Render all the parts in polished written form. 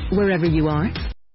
wherever you are.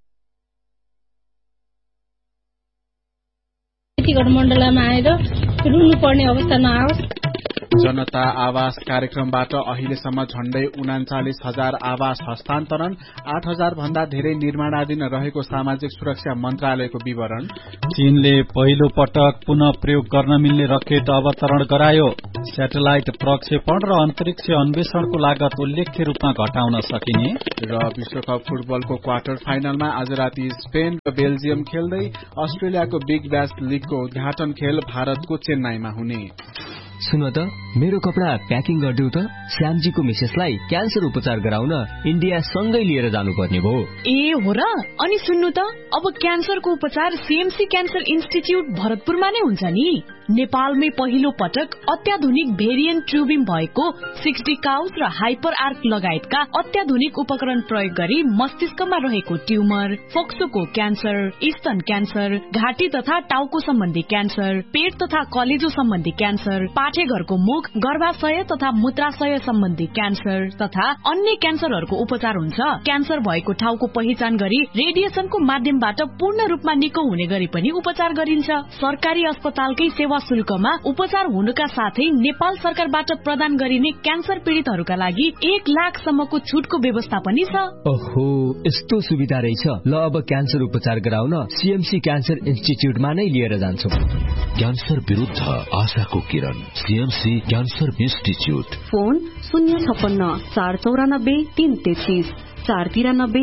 मण्डलमा आएर रुनु पर्ने अवस्था नआओस्। जनता आवास कार्यक्रमबाट अहिलेसम्म झण्डै 39,000 आवास हस्तान्तरण, 8,000 भन्दा धेरै निर्माणाधीन रहेको सामाजिक सुरक्षा मन्त्रालयको विवरण। चीनले पहिलो पटक पुनः प्रयोग गर्न मिल्ने रकेट अवतरण गरायो। स्याटेलाइट प्रक्षेपण र अन्तरिक्ष अन्वेषणको लागत उल्लेख्य रूपमा घटाउन सकिने। र विश्वकप फुटबलको क्वार्टर फाइनलमा आज राति स्पेन र बेल्जियम खेल्दै अस्ट्रेलियाको बिग ब्याश लीगको उद्घाटन खेल भारतको चेन्नाईमा हुने। सुन त मेरो कपडा प्याकिङ गरिदेऊ त। श्यामजीको मिसेसलाई क्यान्सर उपचार गराउन इन्डिया सँगै लिएर जानुपर्ने भयो। ए हो र? अनि सुन्नु त, अब क्यान्सरको उपचार सीएमसी क्यान्सर इन्स्टिट्यूट भरतपुरमा नै हुन्छ नि। नेपालमै पहिलो पटक अत्याधुनिक भेरिएन्ट ट्युबिङ भएको 60 काउस र हाइपर आर्क लगायतका अत्याधुनिक उपकरण प्रयोग गरी मस्तिष्कमा रहेको ट्युमर, फोक्सोको क्यान्सर, स्तन क्यान्सर, घाँटी तथा टाउको सम्बन्धी क्यान्सर, पेट तथा कलेजो सम्बन्धी क्यान्सर, पाठेघरको मुख, गर्भाशय तथा मूत्राशय सम्बन्धी क्यान्सर तथा अन्य क्यान्सरहरूको उपचार हुन्छ। क्यान्सर भएको ठाउँको पहिचान गरी रेडिएसनको माध्यमबाट पूर्ण रूपमा निको हुने गरी पनि उपचार गरिन्छ। सरकारी अस्पतालकै सेवा शुल्कमा उपचार हुनुका साथै नेपाल सरकारबाट प्रदान गरिने क्यान्सर पीड़ितहरूका लागि 1 लाखसम्मको छुटको व्यवस्था पनि छ। ओहो, यस्तो सुविधा रहेछ। ल अब क्यान्सर उपचार गराउन सीएमसी क्यान्सर इन्स्टिट्यूटमा नै लिएर जान्छु। क्यान्सर विरुद्ध आशाको किरण, CMC cancer institute. Phone 056 494 333 493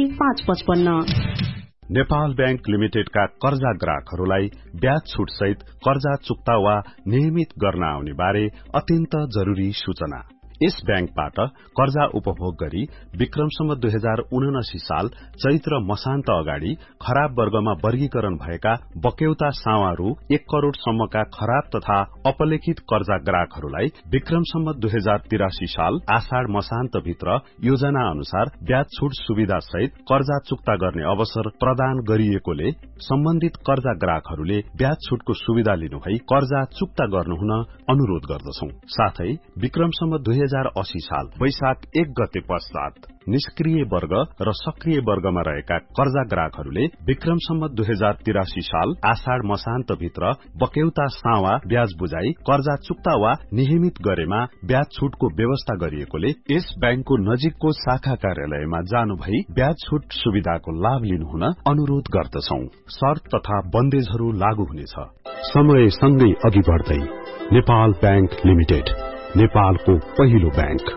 555। Nepal bank लिमिटेडका कर्जा ग्राहकहरूलाई ब्याज छुट सहित कर्जा चुक्ता वा नियमित गर्न आउने बारे अत्यन्त जरूरी सूचना। यस बैंकबाट कर्जा उपभोग गरी विक्रमसम्म 2079 साल चैत्र मसान्त अगाडि खराब वर्गमा वर्गीकरण भएका बक्यौता सावा रु 1 करोड़ सम्मका खराब तथा अपलेखित कर्जा ग्राहकहरूलाई विक्रमसम्म 2083 साल आषाढ़ मसान्त भित्र योजना अनुसार ब्याज छुट सुविधा सहित कर्जा चुक्ता गर्ने अवसर प्रदान गरिएकोले सम्बन्धित कर्जा ग्राहकहरूले ब्याज छुटको सुविधा लिनुभई कर्जा चुक्ता गर्नुहुन अनुरोध गर्दछौं। साथै विक्रमसम्म 2080 साल वैशाख 1 गते पश्चात निष्क्रिय वर्ग र सक्रिय वर्गमा रहेका कर्जा ग्राहकहरूले विक्रमसम्म 2083 साल आषाढ़ मसान्त भित्र बक्यौता सावा ब्याज बुझाई कर्जा चुक्ता वा नियमित गरेमा ब्याज छुटको व्यवस्था गरिएकोले यस बैंकको नजिकको शाखा कार्यालयमा जानु भई ब्याज छुट सुविधाको लाभ लिनुहुन अनुरोध गर्दछौं। शर्त तथा बन्देजहरू लागू हुनेछ। समय सँगै अघि बढ्दै नेपाल बैंक लिमिटेड, नेपालको पहिलो बैंक।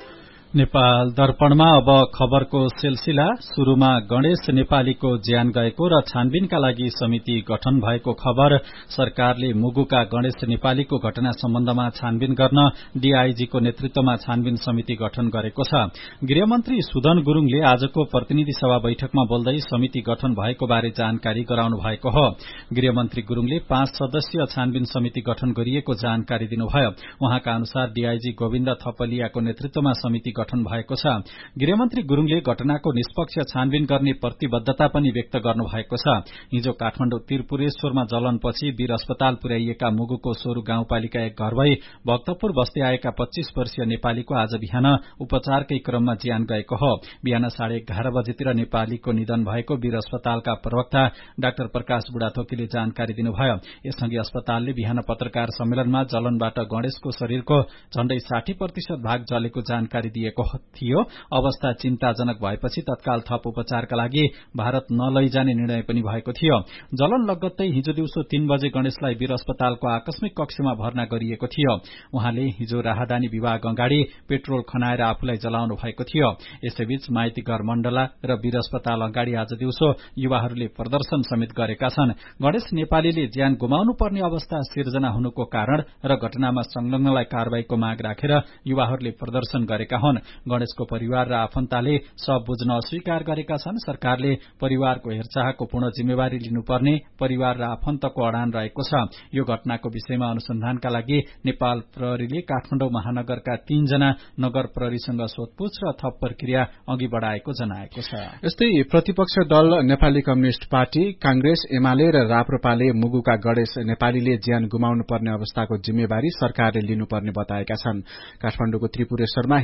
नेपाल दर्पणमा अब खबरको सिलसिला। शुरूमा गणेश नेपालीको ज्यान गएको र छानबिनका लागि समिति गठन भएको खबर। सरकारले मुगुका गणेश नेपालीको घटना सम्बन्धमा छानबिन गर्न डीआईजीको नेतृत्वमा छानबिन समिति गठन गरेको छ। गृहमन्त्री सुदन गुरूङले आजको प्रतिनिधि सभा बैठकमा बोल्दै समिति गठन भएको बारे जानकारी गराउनु भएको हो। गृहमन्त्री गुरूङले 5 सदस्यीय छानबिन समिति गठन गरिएको जानकारी दिनुभयो। उहाँका अनुसार डीआईजी गोविन्द थपलियाको नेतृत्वमा समिति गठन भएको छ। गृहमन्त्री गुरूङले घटनाको निष्पक्ष छानबिन गर्ने प्रतिबद्धता पनि व्यक्त गर्नु भएको छ। हिजो काठमाडौँ त्रिपुरेश्वरमा जलनपछि वीर अस्पताल पुर्याइएका मुगुको सोरु गाउँपालिका एक घर भई भक्तपुर बस्दै आएका 25 वर्षीय नेपालीको आज बिहान उपचारकै क्रममा ज्यान गएको हो। बिहान 11:30 बजेतिर नेपालीको निधन भएको वीर अस्पतालका प्रवक्ता डाक्टर प्रकाश बुढाथोकीले जानकारी दिनुभयो। यससँगै अस्पतालले बिहान पत्रकार सम्मेलनमा जलनबाट गणेशको शरीरको झण्डै 60% भाग जलेको जानकारी दिएको थियो। अवस्था चिन्ताजनक भएपछि तत्काल थप उपचारका लागि भारत नलैजाने निर्णय पनि भएको थियो। जलन लगत्तै हिजो दिउँसो 3 बजे गणेशलाई वीर अस्पतालको आकस्मिक कक्षमा भर्ना गरिएको थियो। उहाँले हिजो राहदानी विभाग अगाडि पेट्रोल खनाएर आफूलाई जलाउनु भएको थियो। यसैबीच माइती घर मण्डला र वीर अस्पताल अगाडि आज दिउँसो युवाहरूले प्रदर्शन समेत गरेका छन्। गणेश नेपालीले ज्यान गुमाउनु पर्ने अवस्था सिर्जना हुनुको कारण र घटनामा संलग्नलाई कारबाहीको माग राखेर युवाहरूले प्रदर्शन गरेका हुन्। गणेशको परिवार र आफन्तले सब बुझ्न अस्वीकार गरेका छन्। सरकारले परिवारको हेरचाहको पूर्ण जिम्मेवारी लिनुपर्ने परिवार र आफन्तको अडान रहेको छ। यो घटनाको विषयमा अनुसन्धानका लागि नेपाल प्रहरीले काठमाडौँ महानगरका 3 जना नगर प्रहरीसँग सोधपूछ र थप प्रक्रिया अघि बढ़ाएको जनाएको छ। यस्तै प्रतिपक्ष दल नेपाली कम्युनिष्ट पार्टी, कांग्रेस, एमाले र राप्रपाले मुगुका गणेश नेपालीले ज्यान गुमाउनु पर्ने अवस्थाको जिम्मेवारी सरकारले लिनुपर्ने बताएका छन्। काठमाडौँको त्रिपुरेश्वरमा हिज आफ्नो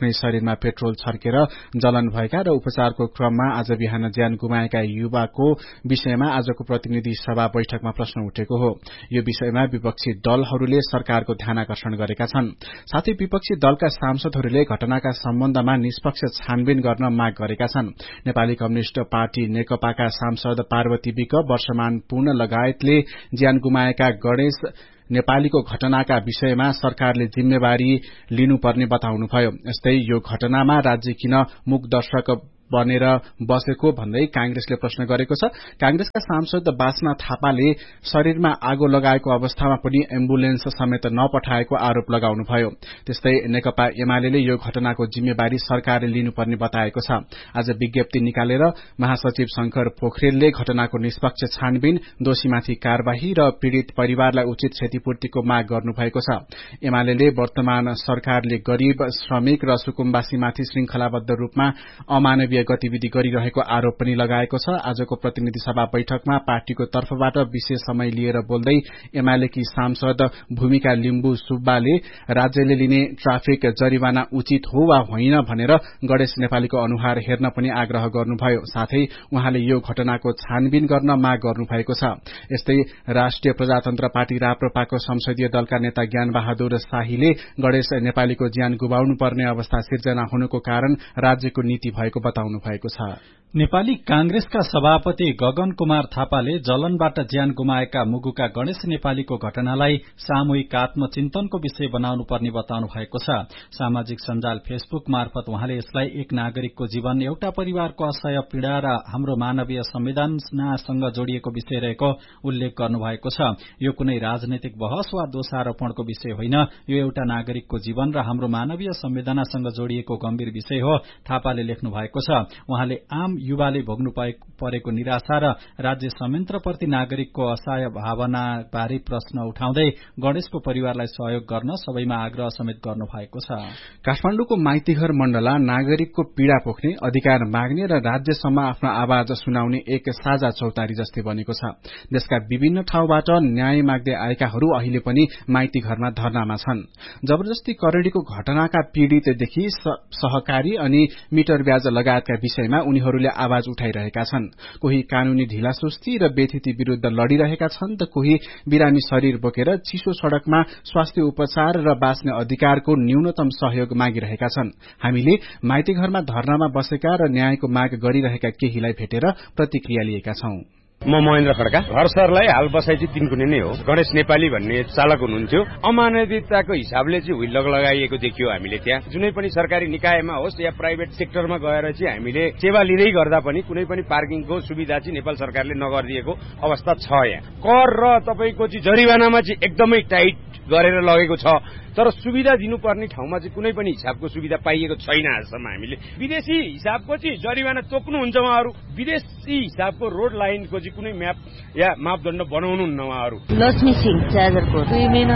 आफ्नै शरीरमा पेट्रोल छर्केर जलन भएका र उपचारको क्रममा आज बिहान ज्यान गुमाएका युवाको विषयमा आजको प्रतिनिधि सभा बैठकमा प्रश्न उठेको हो। यो विषयमा विपक्षी दलहरूले सरकारको ध्यानाकर्षण गरेका छन्। साथै विपक्षी दलका सांसदहरूले घटनाका सम्बन्धमा निष्पक्ष छानबिन गर्न माग गरेका छन्। नेपाली कम्युनिष्ट पार्टी नेकपाका सांसद पार्वती विक, वर्षमान पूर्ण लगायतले ज्यान गुमाएका गणेश नेपालीको घटनाका विषयमा सरकारले जिम्मेवारी लिनुपर्ने बताउनुभयो। यस्तै यो घटनामा राज्य किन मूकदर्शक बनेर बसेको भन्दै कांग्रेसले प्रश्न गरेको छ। कांग्रेसका सांसद बासना थापाले शरीरमा आगो लगाएको अवस्थामा पनि एम्बुलेन्स समेत नपठाएको आरोप लगाउनुभयो। त्यस्तै नेकपा एमाले यो घटनाको जिम्मेवारी सरकारले लिनुपर्ने बताएको छ। आज विज्ञप्ति निकालेर महासचिव शंकर पोखरेलले घटनाको निष्पक्ष छानबिन, दोषीमाथि कार्यवाही र पीड़ित परिवारलाई उचित क्षतिपूर्तिको माग गर्नुभएको छ। एमाले वर्तमान सरकारले गरीब, श्रमिक र सुकुम्बासीमाथि श्रृंखलाबद्ध रूपमा अमानवीय गतिविधि गरिरहेको आरोप पनि लगाएको छ। आजको प्रतिनिधि सभा बैठकमा पार्टीको तर्फबाट विशेष समय लिएर बोल्दै एमालेकी सांसद भूमिका लिम्बु सुब्बाले राज्यले लिने ट्राफिक जरिवाना उचित हो वा होइन भनेर गणेश नेपालीको अनुहार हेर्न पनि आग्रह गर्नुभयो। साथै उहाँले यो घटनाको छानबिन गर्न माग गर्नुभएको छ। यस्तै राष्ट्रिय प्रजातन्त्र पार्टी राप्रपाको संसदीय दलका नेता ज्ञान बहादुर शाहीले गणेश नेपालीको ज्यान गुमाउनु पर्ने अवस्था सिर्जना हुनुको कारण राज्यको नीति भएको बताउनु भएको छ। नेपाली कांग्रेसका सभापति गगन कुमार थापाले जलनबाट ज्यान गुमाएका मुगुका गणेश नेपालीको घटनालाई सामूहिक आत्मचिन्तनको विषय बनाउनु पर्ने बताउनु भएको छ। सामाजिक सञ्जाल फेसबुक मार्फत उहाँले यसलाई एक नागरिकको जीवन, एउटा परिवारको असह्य पीड़ा र हाम्रो मानवीय संवेदनासँग जोडिएको विषय रहेको उल्लेख गर्नुभएको छ। यो कुनै राजनैतिक बहस वा दोषारोपणको विषय होइन, यो एउटा नागरिकको जीवन र हाम्रो मानवीय संवेदनासँग जोडिएको गम्भीर विषय हो, थापाले लेख्नु भएको छ। उहाँले आम युवाले भोग्नु परेको निराशा र राज्य संयन्त्रप्रति नागरिकको असहाय भावना बारे प्रश्न उठाउँदै गणेशको परिवारलाई सहयोग गर्न सबैमा आग्रह समेत गर्नु भएको छ। काठमाडौँको माइतीघर मण्डला नागरिकको पीड़ा पोख्ने, अधिकार माग्ने र राज्यसम्म आफ्नो आवाज सुनाउने एक साझा चौतारी जस्तै बनेको छ। देशका विभिन्न ठाउँबाट न्याय माग्दै आएकाहरू अहिले पनि माइतीघरमा धरनामा छन्। जबरजस्ती करेडीको घटनाका पीड़ितदेखि सहकारी अनि मिटर ब्याज लगायतका विषयमा उनीहरूले आवाज उठाइरहेका छन्। कोही कानूनी ढिलासुस्ती र बेथिति विरूद्ध लड़िरहेका छन् त कोही बिरामी शरीर बोकेर चिसो सड़कमा स्वास्थ्य उपचार र बाँच्ने अधिकारको न्यूनतम सहयोग मागिरहेका छन्। हामीले माइतीघरमा धरनामा बसेका र न्यायको माग गरिरहेका केहीलाई भेटेर प्रतिक्रिया लिएका छौं। म महेन्द्र खड्का। घर सरलाई हाल बसाइ चाहिँ तिनकुने नै हो। गणेश नेपाली भन्ने चालक हुनुहुन्थ्यो। अमानवीयताको हिसाबले चाहिँ हुइलग लगाइएको देखियो हामीले। त्यहाँ जुनै पनि सरकारी निकायमा होस् या प्राइभेट सेक्टरमा गएर चाहिँ हामीले सेवा लिँदै गर्दा पनि कुनै पनि पार्किङको सुविधा चाहिँ नेपाल सरकारले नगरिदिएको अवस्था छ। यहाँ कर र तपाईको चाहिँ जरिवानामा चाहिँ एकदमै टाइट गरेर लगेको छ, तर सुविधा दिनुपर्ने ठाउँमा चाहिँ कुनै पनि हिसाबको सुविधा पाइएको छैन आजसम्म। हामीले विदेशी हिसाबको चाहिँ जरिवाना तोक्नुहुन्छ उहाँहरू, विदेशी हिसाबको रोड लाइनको चाहिँ कुनै म्याप या मापदण्ड बनाउनुहुन्न उहाँहरू। लक्ष्मी सिंह जाजरकोट। 2 महिना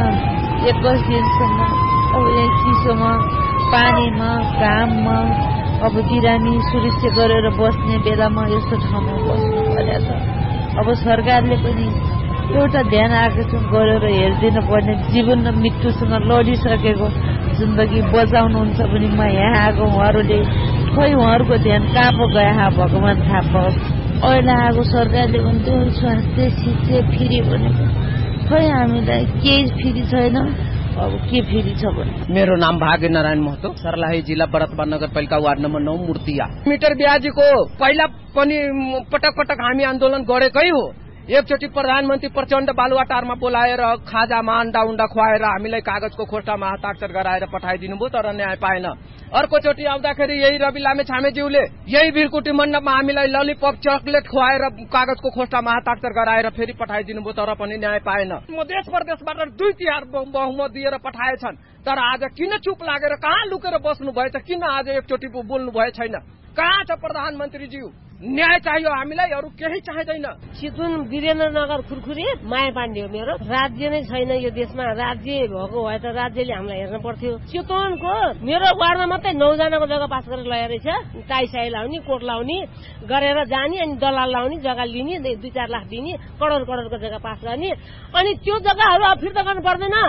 21 दिनसम्म अब यहाँ चिसोमा, पानीमा, घाममा अब बिरामी सुरक्षा गरेर बस्ने बेलामा यस्तो ठाउँमा बस्नु परेको छ। अब सरकारले पनि एउटा ध्यान आकर्षण गरेर हेरिदिनु पर्ने, जीवन र मृत्युसँग लडिसकेको जिन्दगी बचाउनुहुन्छ भने म यहाँ आएको उहाँहरूले खोइ उहाँहरूको ध्यान कहाँ पो गए भगवान थाहा पाओस्। अहिले आएको सरकारले भन्थ्यो स्वास्थ्य शिक्षा फ्री भनेको, खोइ हामीलाई केही फ्री छैन। अब के फेरि छ भने मेरो नाम भाग्य नारायण महतो, सर्लाही जिल्ला बरतवा नगरपालिका वार्ड नम्बर 9 मूर्तिया। मिटर ब्याजको पहिला पनि पटक पटक हामी आन्दोलन गरेकै हो। एकचोटि प्रधानमन्त्री प्रचण्ड बालुवाटारमा बोलाएर खाजामा अन्डा उन्डा खुवाएर हामीलाई कागजको खोस्टामा हस्ताक्षर गराएर पठाइदिनु भयो, तर न्याय पाएन। अर्कोचोटि आउँदाखेरि यही रवि लामे छामेज्यूले यही वीरकुटी मण्डपमा हामीलाई ललिपप चकलेट खुवाएर कागजको खोस्टामा हस्ताक्षर गराएर फेरि पठाइदिनु भयो, तर पनि न्याय पाएन। म देश प्रदेशबाट 2/3 बहुमत दिएर पठाएछन्, तर आज किन चुप लागेर कहाँ लुकेर बस्नु भएछ? किन आज एकचोटि बोल्नु भए छैन? कहाँ छ प्रधानमन्त्रीज्यू? न्याय चाहियो हामीलाई, अरू केही चाहिँदैन। चितवन वीरेन्द्रनगर खुरखुरी माया पाण्डे हो मेरो। राज्य नै छैन यो देशमा, राज्य भएको भए त राज्यले हामीलाई हेर्न पर्थ्यो। चितवनको मेरो वार्डमा मात्रै 9 जनाको जग्गा पास गरेर ल्याएर रहेछ। टाइसाई लाउने, कोट लाउने गरेर जाने, अनि दलाल लाउने, जग्गा लिने, 2-4 लाख दिने, करोडको जग्गा पास गर्ने, अनि त्यो जग्गाहरू अब फिर्ता गर्नु पर्दैन।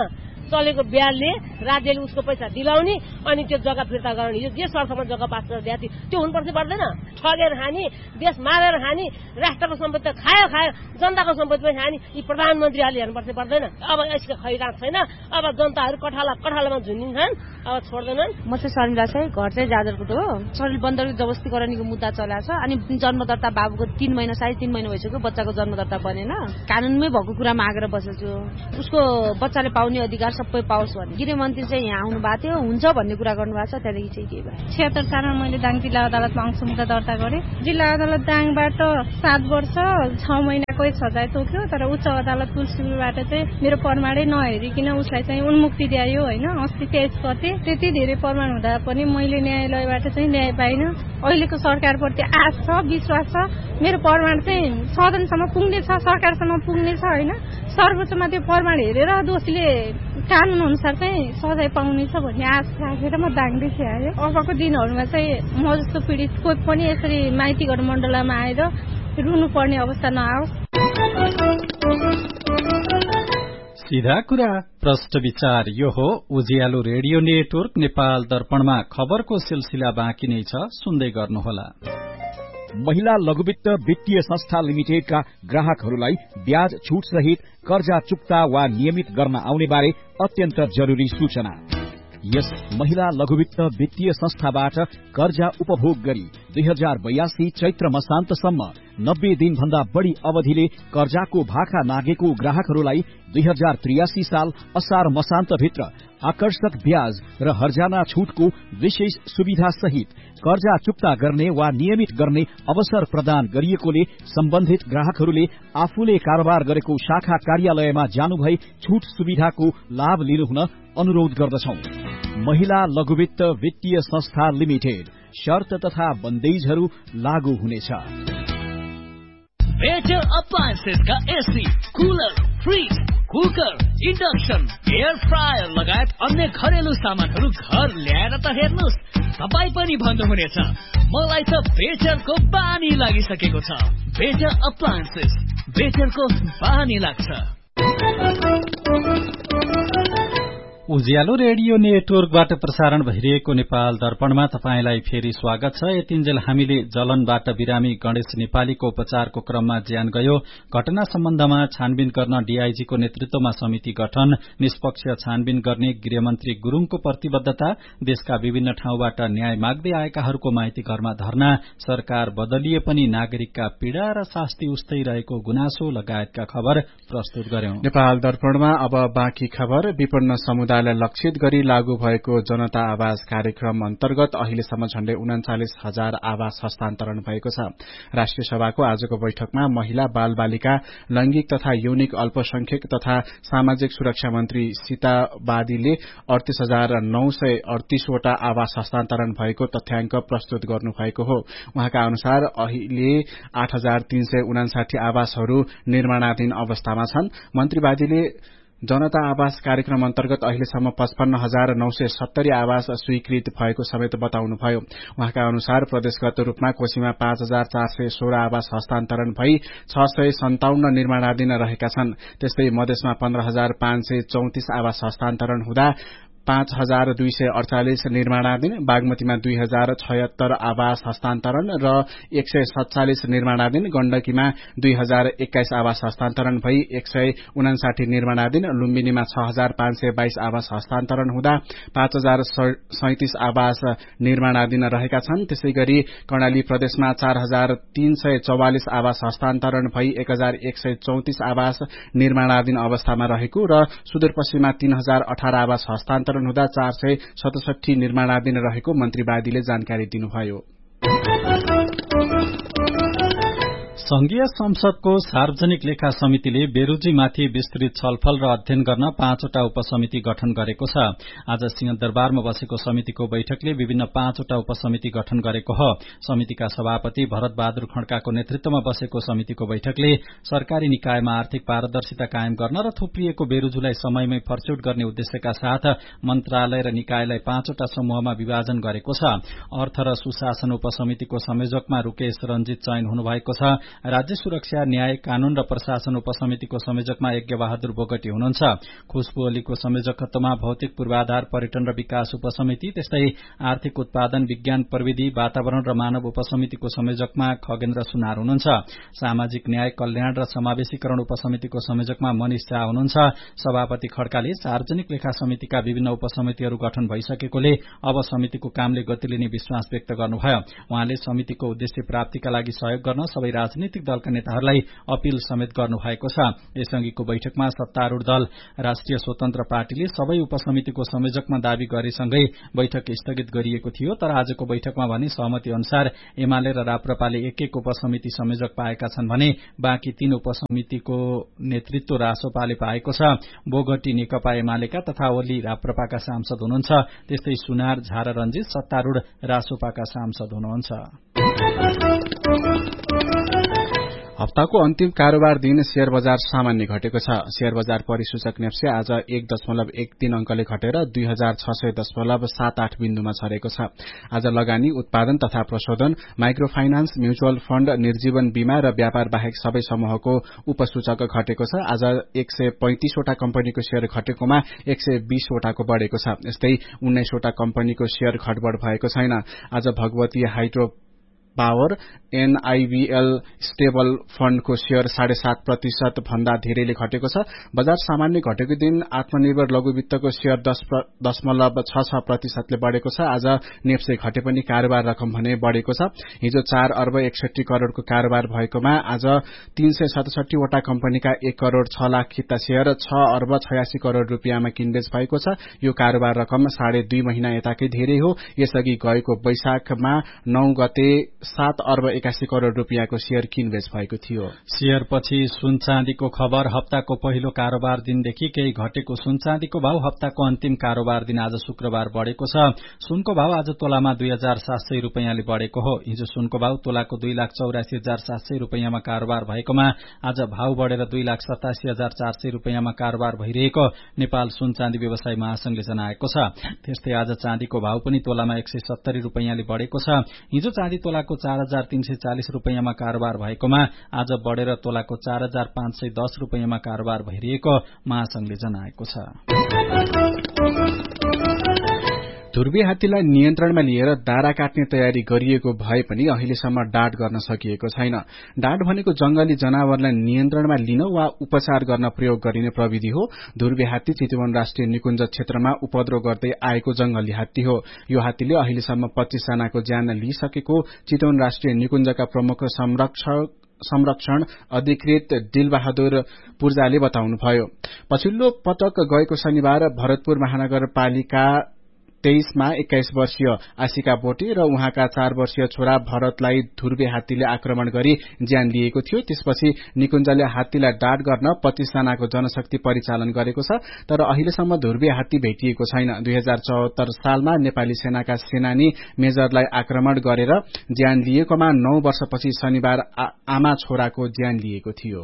चलेको ब्याजले राज्यले उसको पैसा दिलाउने अनि त्यो जग्गा फिर्ता गराउने। यो जे शर्तमा जग्गा पास गरेर दिएको थियो त्यो हुनुपर्छ पर्दैन? ठगेर खाने, देश मारेर खाने, राष्ट्रको सम्पत्ति खायो, जनताको सम्पत्ति पनि खाने, यी प्रधानमन्त्रीहरूले हेर्नुपर्छ पर्दैन? अब यसको खैरात छैन, अब जनताहरू कठालामा झुन्डिन्छन्, अब छोड्दैनन्। म चाहिँ शर्मिला चाहिँ घर चाहिँ जाजरकोट हो। शरीर बन्दरको जबरजस्ती गराउनेको मुद्दा चलेको छ अनि जन्मदर्ता बाबुको 3 महिना 3.5 महिना भइसक्यो, बच्चाको जन्मदर्ता बनेन। कानूनमै भएको कुरामा आग्रह बसेछु, उसको बच्चाले पाउने अधिकार सबै पाओस् भन्ने। गृहमन्त्री चाहिँ यहाँ आउनु भएको थियो, हुन्छ भन्ने कुरा गर्नुभएको छ, त्यहाँदेखि चाहिँ के भयो। 76 सालमा मैले दाङ जिल्ला अदालतमा अंशमुद्दा दर्ता गरेँ। जिल्ला अदालत दाङबाट 7 वर्ष 6 महिनाको सजाय तोक्यो, तर उच्च अदालत तुलसीपुरबाट चाहिँ मेरो प्रमाणै नहेरिकन उसलाई चाहिँ उन्मुक्ति दियो होइन। अस्ति 23 गते त्यति धेरै प्रमाण हुँदा पनि मैले न्यायालयबाट चाहिँ न्याय पाइनँ। अहिलेको सरकारप्रति आश छ, विश्वास छ, मेरो प्रमाण चाहिँ सदनसम्म पुग्नेछ, सरकारसम्म पुग्नेछ होइन। सर्वोच्चमा त्यो प्रमाण हेरेर दोषीले कानून अनुसार चाहिँ सजाय पाउनेछ भन्ने आश राखेर म दाङदेखि आएँ। अबको दिनहरूमा चाहिँ म जस्तो पीडित कोही पनि यसरी माइतीघर मण्डलमा आएर रुनु पर्ने अवस्था नआओस्। सीधा कुरा प्रष्ट विचार यो हो उज्यालो रेडियो नेटवर्क नेपाल दर्पणमा खबरको सिलसिला बाँकी नै छ, सुन्दै गर्नुहोला। महिला लघुवित्त वित्तीय संस्था लिमिटेडका ग्राहकहरूलाई ब्याज छूट सहित कर्जा चुक्ता वा नियमित गर्न आउने बारे अत्यन्त जरूरी सूचना। यस महिला लघुवित्त वित्तीय संस्थाबाट कर्जा उपभोग गरी 2082 चैत्र मसान्तसम्म 90 दिनभन्दा बढ़ी अवधिले कर्जाको भाका नागेको ग्राहकहरूलाई 2083 साल असार मसान्तभित्र आकर्षक ब्याज र हर्जाना छूटको विशेष सुविधा सहित कर्जा चुक्ता गर्ने वा नियमित गर्ने अवसर प्रदान गरिएकोले सम्बन्धित ग्राहकहरूले आफूले कारोबार गरेको शाखा कार्यालयमा जानुभई छूट सुविधाको लाभ लिनुहुन अनुरोध गर्दछौं। महिला लघुवित्त वित्तीय संस्था लिमिटेड, शर्त तथा बन्देजहरू लागू हुनेछ। बेटर अप्लायन्सेस का AC, cooler, fridge, cooker, induction, air fryer लगायत अन्य घरेलु सामानहरू घर ल्याएर त हेर्नुहोस्, तपाईँ पनि भन्नुहुनेछ मलाई त बेटरको बानी लागिसकेको छ। बेटर अप्लायन्सेस, बेटरको बानी लाग्छ। उज्यालो रेडियो नेटवर्कबाट प्रसारण भइरहेको नेपाल दर्पणमा तपाईंलाई फेरि स्वागत छ। यतिन्जेल हामीले जलनबाट बिरामी गणेश नेपालीको उपचारको क्रममा ज्यान गयो घटना सम्बन्धमा छानबिन गर्न डीआईजीको नेतृत्वमा समिति गठन, निष्पक्ष छानबिन गर्ने गृहमन्त्री गुरूङको प्रतिबद्धता, देशका विभिन्न ठाउँबाट न्याय माग्दै आएकाहरूको माइती घरमा धरना, सरकार बदलिए पनि नागरिकका पीड़ा र शास्ति उस्तै रहेको गुनासो लगायतका खबर प्रस्तुत गर्यौं। नेपाल दर्पणमा अब बाँकी खबर। विपन्न समुदाय लक्षित गरी लागू भएको जनता आवास कार्यक्रम अन्तर्गत अहिलेसम्म झण्डै 39,000 आवास हस्तान्तरण भएको छ। राष्ट्रिय सभाको आजको बैठकमा महिला, बाल बालिका, लैंगिक तथा यौनिक अल्पसंख्यक तथा सामाजिक सुरक्षा मन्त्री सीता बादीले 38,938 वटा आवास हस्तान्तरण भएको तथ्याङ्क प्रस्तुत गर्नुभएको हो। उहाँका अनुसार अहिले 8,359 आवासहरू निर्माणाधीन अवस्थामा छन्। मन्त्री बादीले जनता आवास कार्यक्रम अन्तर्गत अहिलेसम्म 55,970 आवास स्वीकृत भएको समेत बताउनुभयो। उहाँका अनुसार प्रदेशगत रूपमा कोशीमा 5,416 आवास हस्तान्तरण भई 657 निर्माणाधीन रहेका छन्। त्यस्तै मधेसमा 15,534 आवास हस्तान्तरण हुँदा 5,248 निर्माणाधीन, बागमतीमा 2,076 आवास हस्तान्तरण र 147 निर्माणाधीन, गण्डकीमा 2,021 आवास हस्तान्तरण भई 159 निर्माणाधीन, लुम्बिनीमा 6,522 आवास हस्तान्तरण हुँदा 5,037 आवास निर्माणाधीन रहेका छन्। त्यसैगरी कर्णाली प्रदेशमा 4,344 आवास हस्तान्तरण भई 1,134 आवास निर्माणाधीन अवस्थामा रहेको र सुदूरपश्चिममा 3,018 आवास हस्तान्तरण हुँदा 467 निर्माणाधीन रहेको मन्त्री बादीले जानकारी दिनुभयो। संघीय संसदको सार्वजनिक लेखा समितिले बेरोजीमाथि विस्तृत छलफल र अध्ययन गर्न 5वटा उपसमिति गठन गरेको छ। आज सिंहदरबारमा बसेको समितिको बैठकले विभिन्न 5वटा उपसमिति गठन गरेको हो। समितिका सभापति भरत बहादुर खड्काको नेतृत्वमा बसेको समितिको बैठकले सरकारी निकायमा आर्थिक पारदर्शिता कायम गर्न र थुप्रिएको बेरोजूलाई समयमै फर्च्युट गर्ने उद्देश्यका साथ मन्त्रालय र निकायलाई 5वटा समूहमा विभाजन गरेको छ। अर्थ र सुशासन उपसमितिको संयोजकमा रूकेश रञ्जित चयन हुनुभएको छ। राज्य सुरक्षा, न्याय, कानून र प्रशासन उपसमितिको संयोजकमा यज्ञबहादुर बोगटी हुनुहुन्छ। खुशबु ओलीको संयोजकत्वमा भौतिक पूर्वाधार, पर्यटन र विकास उपसमिति, त्यस्तै आर्थिक उत्पादन, विज्ञान, प्रविधि, वातावरण र मानव उपसमितिको संयोजकमा खगेन्द्र सुनार हुनुहुन्छ। सामाजिक न्याय, कल्याण र समावेशीकरण उपसमितिको संयोजकमा मनिष शाह हुनुहुन्छ। सभापति खड्काले सार्वजनिक लेखा समितिका विभिन्न उपसमितिहरू गठन भइसकेकोले अब समितिको कामले गति लिने विश्वास व्यक्त गर्नुभयो। उहाँले समितिको उद्देश्य प्राप्तिका लागि सहयोग गर्न सबै राजनीतिक दलका नेताहरूलाई अपील समेत गर्नुभएको छ। यसअघिको बैठकमा सत्तारूढ़ दल राष्ट्रिय स्वतन्त्र पार्टीले सबै उपसमितिको संयोजकमा दावी गरेसँगै बैठक स्थगित गरिएको थियो। तर आजको बैठकमा भने सहमति अनुसार एमाले र राप्रपाले एक उपसमिति संयोजक पाएका छन् भने बाँकी 3 उपसमितिको नेतृत्व रासोपाले पाएको छ। बोगटी नेकपा एमालेका तथा ओली राप्रपाका सांसद हुनुहुन्छ। त्यस्तै सुनार, झा र रञ्जित सत्तारूढ़ रासोपाका सांसद हुनुहुन्छ। हप्ताको अन्तिम कारोबार दिन शेयर बजार सामान्य घटेको छ। शेयर बजार परिसूचक नेप्से आज 1.13 अंकले घटेर 2600.78 बिन्दुमा छरेको छ। आज लगानी, उत्पादन तथा प्रशोधन, माइक्रो फाइनान्स, म्युचुअल फण्ड, निर्जीवन बीमा र व्यापार बाहेक सबै समूहको उपसूचक घटेको छ। आज 135 वटा कम्पनीको शेयर घटेकोमा 120 वटाको बढ़ेको छ। यस्तै 19 वटा कम्पनीको शेयर घटबढ़ भएको छैन। आज Bhagwati hydro power, NIVL stable फण्डको share 7.5% भन्दा धेरैले घटेको छ। बजार सामान्य घटेको दिन आत्मनिर्भर लघु वित्तको शेयर 10.66% ले बढ़ेको छ। आज नेप्से घटे पनि कारोबार रकम भने बढ़ेको छ। हिजो 4 अर्ब 61 करोड़को कारोबार भएकोमा आज 367 वटा कम्पनीका 1 करोड़ 6 लाख किता शेयर 6 अर्ब 86 करोड़ रुपियाँमा किनबेच भएको छ। यो कारोबार रकम 2.5 महिना यताकै धेरै हो। यसअघि गएको वैशाखमा 9 गते 7 अर्ब 81 करोड़ रुपियाँको शेयर किनबेच भएको थियो। शेयर पछि सुन चाँदीको खबर। हप्ताको पहिलो कारोबार दिनदेखि केही घटेको सुन चाँदीको भाव हप्ताको अन्तिम कारोबार दिन आज शुक्रबार बढ़ेको छ। सुनको भाव आज तोलामा 2700 रुपियाँले बढ़ेको हो। हिजो सुनको भाव तोलाको 2,84,700 रुपियाँमा कारोबार भएकोमा आज भाव बढ़ेर 2,87,400 रुपियाँमा कारोबार भइरहेको नेपाल सुन चाँदी व्यवसाय महासंघले जनाएको छ। त्यस्तै आज चाँदीको भाव पनि तोलामा 170 रुपियाँले बढ़ेको छ। हिजो चाँदी तोलाको 4,340 रुपियाँमा कारोबार भएकोमा आज बढ़ेर तोलाको 4,510 रुपियाँमा कारोबार भइरहेको महासंघले जनाएको छ। ध्रुवे हात्तीलाई नियन्त्रणमा लिएर दारा काट्ने तयारी गरिएको भए पनि अहिलेसम्म डाँट गर्न सकिएको छैन। डाँट भनेको जंगली जनावरलाई नियन्त्रणमा लिन वा उपचार गर्न प्रयोग गरिने प्रविधि हो। ध्रुवे हात्ती चितवन राष्ट्रिय निकुञ्ज क्षेत्रमा उपद्रो गर्दै आएको जंगली हात्ती हो। यो हात्तीले अहिलेसम्म 25 जनाको ज्यान लिइसकेको चितवन राष्ट्रिय निकुञ्जका प्रमुख संरक्षण अधिकृत दिलबहादुर पूर्जाले बताउनुभयो। पछिल्लो पटक गएको शनिबार भरतपुर महानगरपालिका 23 मा 21 वर्षीय आशिका बोटे र उहाँका 4 वर्षीय छोरा भरतलाई ध्रुवे हात्तीले आक्रमण गरी ज्यान लिएको थियो। त्यसपछि निकुञ्जले हात्तीलाई डाँट गर्न 25 जनाको जनशक्ति परिचालन गरेको छ। तर अहिलेसम्म ध्रुवे हात्ती भेटिएको छैन। 2074 सालमा नेपाली सेनाका सेनानी मेजरलाई आक्रमण गरेर ज्यान लिएकोमा 9 वर्षपछि शनिबार आमा छोराको ज्यान लिएको थियो।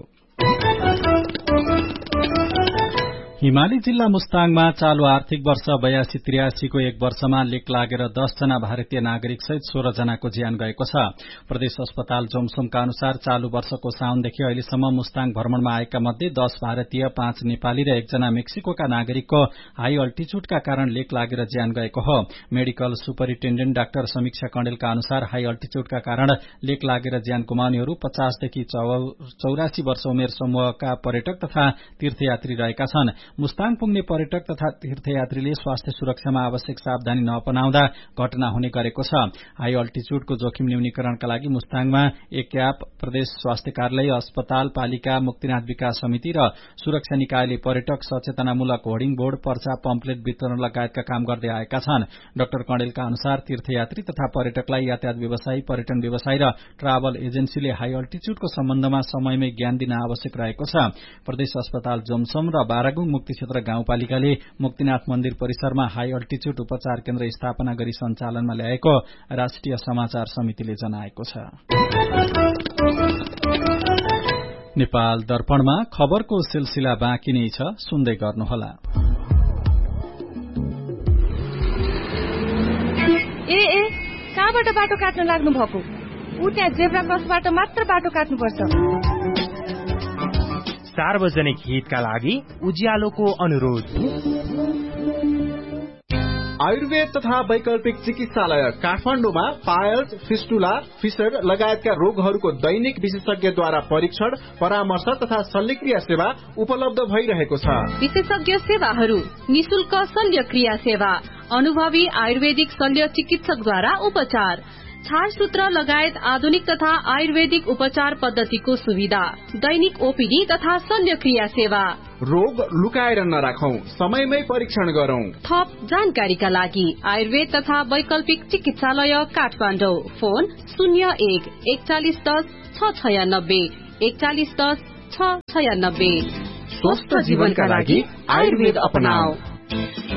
हिमाली जिल्ला मुस्ताङमा चालू आर्थिक वर्ष 82-83 को एक वर्षमा लेक लागेर 10 जना भारतीय नागरिक सहित 16 जनाको ज्यान गएको छ। प्रदेश अस्पताल जोमसोमका अनुसार चालू वर्षको साउनदेखि अहिलेसम्म मुस्ताङ भ्रमणमा आएका मध्ये 10 भारतीय, 5 नेपाली र 1 जना मेक्सिकोका नागरिकको हाई अल्टिच्युडका कारण लेक लागेर ज्यान गएको हो। मेडिकल सुपरिन्टेण्डेन्ट डाक्टर समीक्षा कण्डेलका अनुसार हाई अल्टिच्युडका कारण लेक लागेर ज्यान गुमाउनेहरू 50 देखि 84 वर्ष उमेर समूहका पर्यटक तथा तीर्थयात्री रहेका छन्। मुस्ताङ पुग्ने पर्यटक तथा तीर्थयात्रीले स्वास्थ्य सुरक्षामा आवश्यक सावधानी नअपनाउँदा घटना हुने गरेको छ। हाई अल्टिच्युडको जोखिम न्यूनीकरणका लागि मुस्ताङमा एक एप, प्रदेश स्वास्थ्य कार्यालय, अस्पताल, पालिका, मुक्तिनाथ विकास समिति र सुरक्षा निकायले पर्यटक सचेतनामूलक होर्डिङ बोर्ड, पर्चा, पम्पलेट वितरण लगायतका काम गर्दै आएका छन्। डाक्टर कण्डेलका अनुसार तीर्थयात्री तथा पर्यटकलाई यातायात व्यवसायी, पर्यटन व्यवसायी र ट्राभल एजेन्सीले हाई अल्टिच्युडको सम्बन्धमा समयमै ज्ञान दिन आवश्यक रहेको छ। प्रदेश अस्पताल जोमसोम र बारागुङ मुक्ति क्षेत्र गाउँपालिकाले मुक्तिनाथ मन्दिर परिसरमा हाई अल्टिच्युड उपचार केन्द्र स्थापना गरी सञ्चालनमा ल्याएको राष्ट्रिय समाचार समितिले जनाएको छ। नेपाल दर्पणमा खबरको सिलसिला बाँकी नै छ, सुन्दै गर्नुहोला। कहाँबाट बाटो काट्न लाग्नु भएको? ऊ त्यहाँ जेब्रा क्रसबाट मात्र बाटो काट्नुपर्छ। सार्वजनिक हितका लागि उज्यालोको अनुरोध। आयुर्वेद तथा वैकल्पिक चिकित्सालय काठमाडौँमा पायल्स, फिस्टुला, फिसर लगायतका रोगहरूको दैनिक विशेषज्ञद्वारा परीक्षण, परामर्श तथा शल्यक्रिया सेवा उपलब्ध भइरहेको छ। विशेषज्ञ सेवाहरू: निशुल्क शल्यक्रिया सेवा, अनुभवी आयुर्वेदिक शल्य चिकित्सकद्वारा उपचार, छारसूत्र लगायत आधुनिक तथा आयुर्वेदिक उपचार पद्धतिको सुविधा, दैनिक ओपीडी तथा शल्यक्रिया सेवा। रोग लुकाएर नराखौं, समयमै परीक्षण गरौं। थप जानकारीका लागि आयुर्वेद तथा वैकल्पिक चिकित्सालय काठमाडौँ। फोन 01 4110 696 4110 696। स्वस्थ जीवनका लागि आयुर्वेद अपनाऊ।